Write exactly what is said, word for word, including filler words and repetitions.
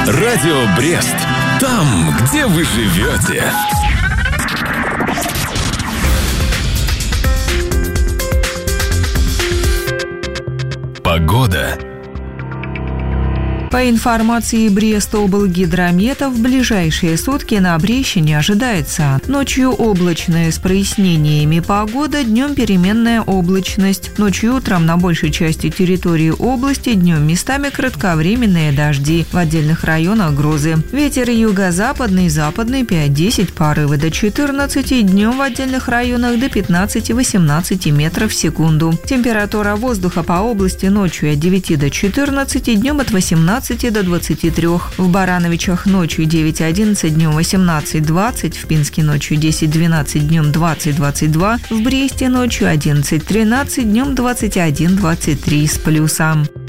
Радио Брест. Там, где вы живете. Погода. По информации Брестоблгидромета, в ближайшие сутки на Бреще не ожидается. Ночью облачная с прояснениями погода, днем переменная облачность. Ночью и утром на большей части территории области, днем местами кратковременные дожди. В отдельных районах грозы. Ветер юго-западный, западный пять-десять, порывы до четырнадцати, днем в отдельных районах до пятнадцати-восемнадцати метров в секунду. Температура воздуха по области ночью от девяти до четырнадцати, днем от восемнадцати до двадцати трёх. В Барановичах ночью девять-одиннадцать, днем восемнадцать-двадцать, в Пинске ночью десять-двенадцать, днем двадцать-двадцать два, в Бресте ночью одиннадцать-тринадцать, днем двадцать один-двадцать три с плюсом.